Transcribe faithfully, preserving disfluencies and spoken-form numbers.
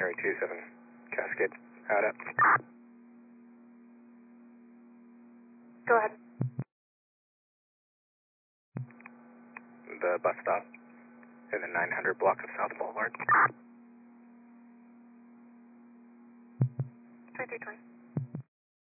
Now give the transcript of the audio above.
Area two seven Cascade, out up. Go ahead. The bus stop in the nine hundred block of South Boulevard.